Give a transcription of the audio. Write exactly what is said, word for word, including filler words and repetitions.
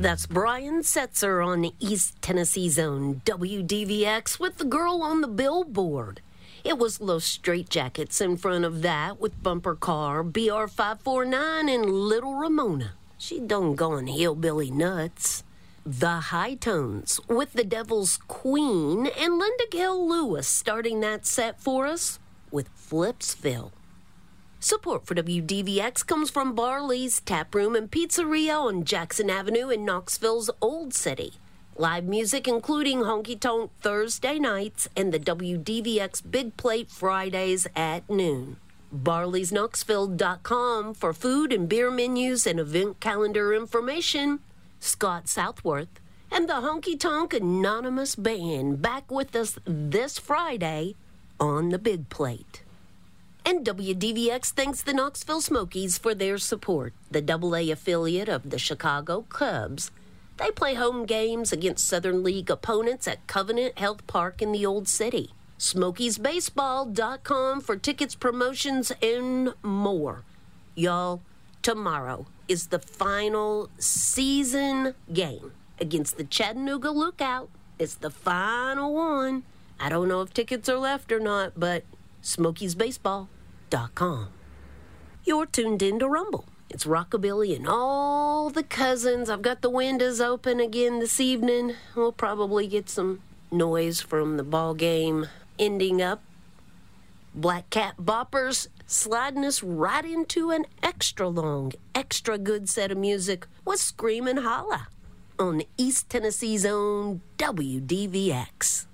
That's Brian Setzer on East Tennessee's own W D V X with The Girl on the Billboard. It was Los Straitjackets in front of that with Bumper Car, B R five forty-nine, and Little Ramona. She done gone hillbilly nuts. The High Tones with The Devil's Queen, and Linda Gale Lewis starting that set for us with Flipsville. Support for W D V X comes from Barley's Tap Room and Pizzeria on Jackson Avenue in Knoxville's Old City. Live music including Honky Tonk Thursday nights and the W D V X Big Plate Fridays at noon. Barleys Knoxville dot com for food and beer menus and event calendar information. Scott Southworth and the Honky Tonk Anonymous Band back with us this Friday on the Big Plate. And W D V X thanks the Knoxville Smokies for their support, the double A affiliate of the Chicago Cubs. They play home games against Southern League opponents at Covenant Health Park in the Old City. Smokies Baseball dot com for tickets, promotions, and more. Y'all, tomorrow is the final season game against the Chattanooga Lookout. It's the final one. I don't know if tickets are left or not, but Smokies Baseball dot com. You're tuned in to Rumble. It's Rockabilly and all the cousins. I've got the windows open again this evening. We'll probably get some noise from the ball game ending up. Black Cat Boppers sliding us right into an extra long, extra good set of music with Screamin' Holla on East Tennessee's own W D V X.